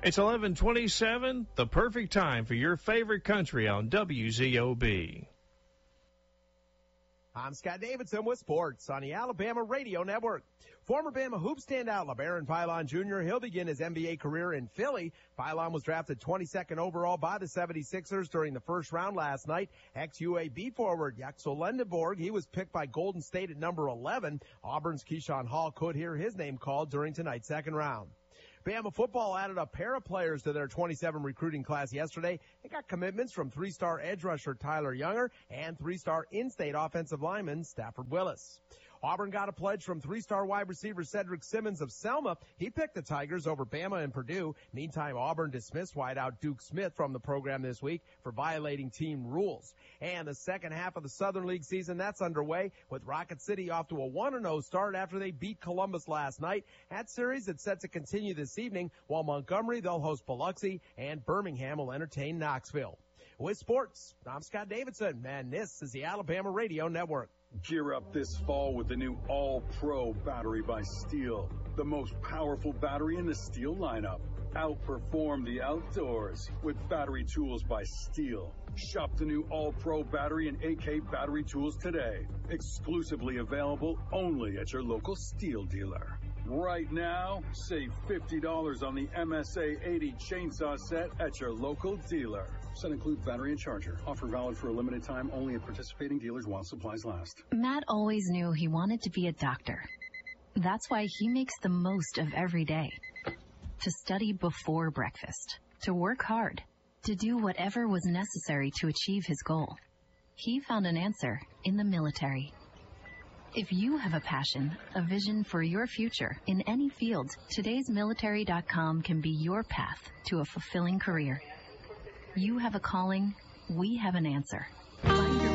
It's 11:27, the perfect time for your favorite country on WZOB. I'm Scott Davidson with sports on the Alabama Radio Network. Former Bama hoop standout LeBaron Philon Jr. He'll begin his NBA career in Philly. Philon was drafted 22nd overall by the 76ers during the first round last night. Ex-UAB forward Yaxel Lendenborg, he was picked by Golden State at number 11. Auburn's Keyshawn Hall could hear his name called during tonight's second round. Bama football added a pair of players to their 27 recruiting class yesterday. They got commitments from 3-star edge rusher Tyler Younger and 3-star in-state offensive lineman Stafford Willis. Auburn got a pledge from 3-star wide receiver Cedric Simmons of Selma. He picked the Tigers over Bama and Purdue. Meantime, Auburn dismissed wideout Duke Smith from the program this week for violating team rules. And the second half of the Southern League season, that's underway, with Rocket City off to a 1-0 start after they beat Columbus last night. That series is set to continue this evening, while Montgomery, they'll host Biloxi, and Birmingham will entertain Knoxville. With sports, I'm Scott Davidson, and this is the Alabama Radio Network. Gear up this fall with the new All-Pro battery by Steel. The most powerful battery in the Steel lineup. Outperform the outdoors with battery tools by Steel. Shop the new All-Pro battery and AK battery tools today. Exclusively available only at your local Steel dealer. Right now, save $50 on the MSA 80 chainsaw set at your local dealer. Set includes battery and charger. Offer valid for a limited time only at participating dealers while supplies last. Matt always knew he wanted to be a doctor. That's why he makes the most of every day. To study before breakfast. To work hard. To do whatever was necessary to achieve his goal. He found an answer in the military. If you have a passion, a vision for your future in any field, todaysmilitary.com can be your path to a fulfilling career. You have a calling, we have an answer. Find your